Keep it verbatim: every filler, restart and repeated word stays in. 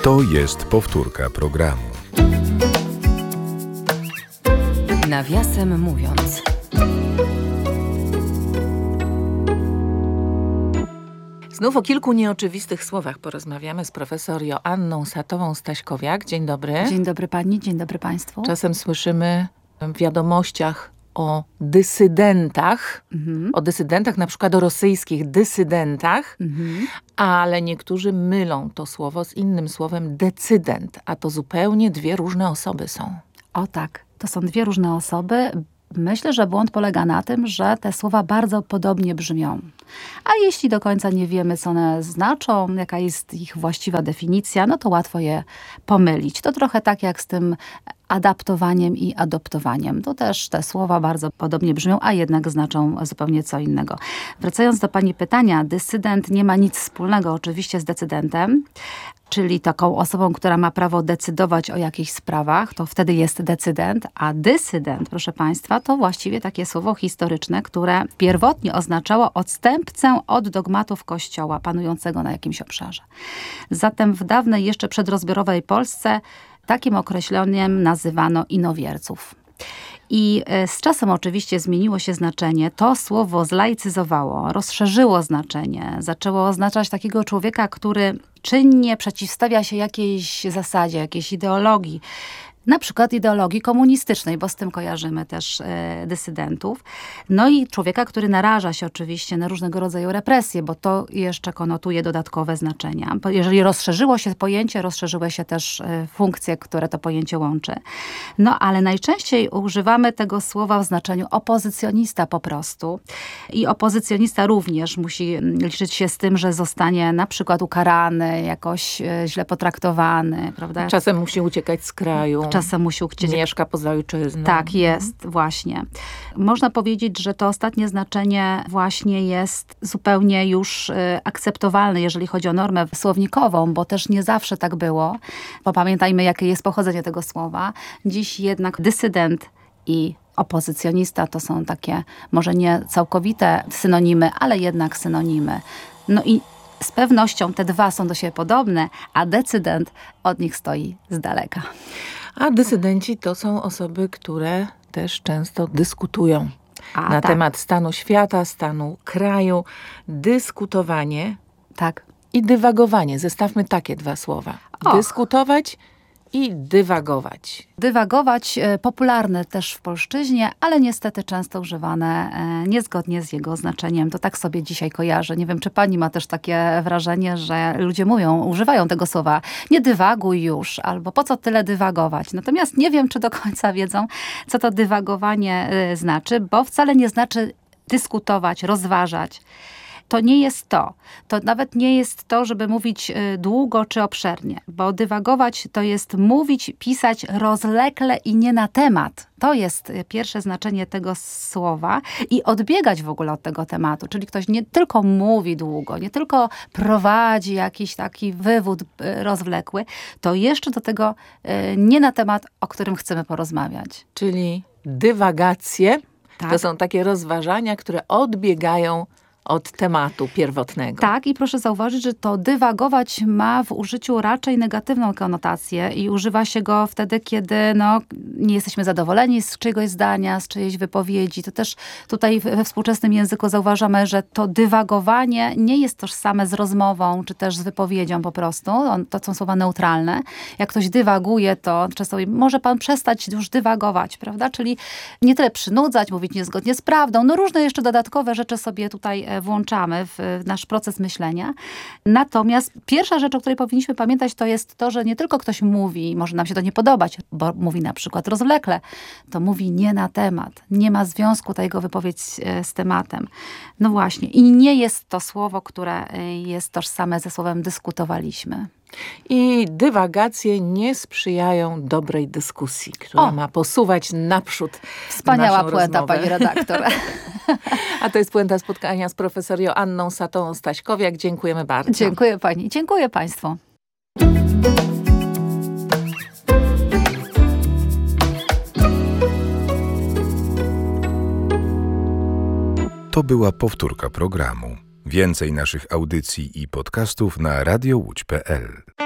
To jest powtórka programu. Nawiasem mówiąc. Znów o kilku nieoczywistych słowach porozmawiamy z profesor Joanną Satową-Staśkowiak. Dzień dobry. Dzień dobry pani, dzień dobry państwu. Czasem słyszymy w wiadomościach o dysydentach, mhm. o dysydentach, na przykład o rosyjskich dysydentach, mhm. ale niektórzy mylą to słowo z innym słowem decydent, a to zupełnie dwie różne osoby są. O tak, to są dwie różne osoby. Myślę, że błąd polega na tym, że te słowa bardzo podobnie brzmią. A jeśli do końca nie wiemy, co one znaczą, jaka jest ich właściwa definicja, no to łatwo je pomylić. To trochę tak jak z tym adaptowaniem i adoptowaniem. To też te słowa bardzo podobnie brzmią, a jednak znaczą zupełnie co innego. Wracając do pani pytania, dysydent nie ma nic wspólnego oczywiście z decydentem, czyli taką osobą, która ma prawo decydować o jakichś sprawach, to wtedy jest decydent, a dysydent, proszę państwa, to właściwie takie słowo historyczne, które pierwotnie oznaczało odstępcę od dogmatów Kościoła panującego na jakimś obszarze. Zatem w dawnej, jeszcze przedrozbiorowej Polsce takim określeniem nazywano inowierców. I z czasem oczywiście zmieniło się znaczenie. To słowo zlaicyzowało, rozszerzyło znaczenie. Zaczęło oznaczać takiego człowieka, który czynnie przeciwstawia się jakiejś zasadzie, jakiejś ideologii. Na przykład ideologii komunistycznej, bo z tym kojarzymy też e, dysydentów. No i człowieka, który naraża się oczywiście na różnego rodzaju represje, bo to jeszcze konotuje dodatkowe znaczenia. Jeżeli rozszerzyło się pojęcie, rozszerzyły się też e, funkcje, które to pojęcie łączy. No ale najczęściej używamy tego słowa w znaczeniu opozycjonista po prostu. I opozycjonista również musi liczyć się z tym, że zostanie na przykład ukarany, jakoś e, źle potraktowany, prawda? Czasem musi uciekać z kraju. Czasem musi uciec. Mieszka poza ojczyzną. Tak, jest, właśnie. Można powiedzieć, że to ostatnie znaczenie właśnie jest zupełnie już y, akceptowalne, jeżeli chodzi o normę słownikową, bo też nie zawsze tak było. Bo pamiętajmy, jakie jest pochodzenie tego słowa. Dziś jednak dysydent i opozycjonista to są takie, może nie całkowite synonimy, ale jednak synonimy. No i z pewnością te dwa są do siebie podobne, a decydent od nich stoi z daleka. A dysydenci to są osoby, które też często dyskutują A, na tak. temat stanu świata, stanu kraju. Dyskutowanie tak. i dywagowanie. Zestawmy takie dwa słowa. Och. Dyskutować i dywagować. Dywagować e, popularne też w polszczyźnie, ale niestety często używane e, niezgodnie z jego znaczeniem. To tak sobie dzisiaj kojarzę. Nie wiem, czy pani ma też takie wrażenie, że ludzie mówią, używają tego słowa nie dywaguj już, albo po co tyle dywagować. Natomiast nie wiem, czy do końca wiedzą, co to dywagowanie e, znaczy, bo wcale nie znaczy dyskutować, rozważać. To nie jest to. To nawet nie jest to, żeby mówić długo czy obszernie, bo dywagować to jest mówić, pisać rozlekle i nie na temat. To jest pierwsze znaczenie tego słowa i odbiegać w ogóle od tego tematu. Czyli ktoś nie tylko mówi długo, nie tylko prowadzi jakiś taki wywód rozwlekły, to jeszcze do tego nie na temat, o którym chcemy porozmawiać. Czyli dywagacje tak. to są takie rozważania, które odbiegają od tematu pierwotnego. Tak, i proszę zauważyć, że to dywagować ma w użyciu raczej negatywną konotację i używa się go wtedy, kiedy no, nie jesteśmy zadowoleni z czyjegoś zdania, z czyjejś wypowiedzi. To też tutaj we współczesnym języku zauważamy, że to dywagowanie nie jest tożsame z rozmową, czy też z wypowiedzią po prostu. To są słowa neutralne. Jak ktoś dywaguje, to często mówi, może pan przestać już dywagować, prawda? Czyli nie tyle przynudzać, mówić niezgodnie z prawdą. No różne jeszcze dodatkowe rzeczy sobie tutaj włączamy w nasz proces myślenia. Natomiast pierwsza rzecz, o której powinniśmy pamiętać, to jest to, że nie tylko ktoś mówi, może nam się to nie podobać, bo mówi na przykład rozwlekle, to mówi nie na temat. Nie ma związku ta jego wypowiedź z tematem. No właśnie. I nie jest to słowo, które jest tożsame ze słowem dyskutowaliśmy. I dywagacje nie sprzyjają dobrej dyskusji, która o. ma posuwać naprzód Wspaniała naszą puenta, rozmowę. pani redaktor. A to jest puenta spotkania z profesor Joanną Satową-Staśkowiak. Dziękujemy bardzo. Dziękuję pani. Dziękuję państwu. To była powtórka programu. Więcej naszych audycji i podcastów na radio łódź kropka pe el.